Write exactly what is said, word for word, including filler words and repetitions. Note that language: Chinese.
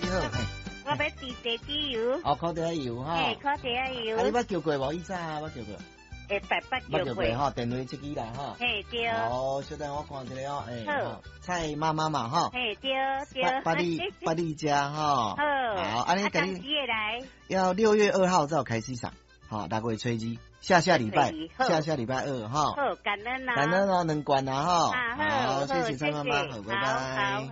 好，嘿。 我要地地籽油。 哦，烤地油哈。 嘿，烤地油。 啊，你捌叫过无？以前捌叫过。 诶，白捌捌叫过。 叫过哈，电话这支啦哈。 嘿，对。 哦，小等我看一下哦，诶。 好。 蔡妈妈嘛哈。 嘿，对对。 巴力巴力家哈。 好。 好，安尼给你。 几月来？ 要六月二号才有开始上，好，大概吹机。下下礼拜，下下礼拜二哈。 好，感恩啦。 感恩哦，能管啦哈。 好， 谢谢蔡妈妈，好，拜拜。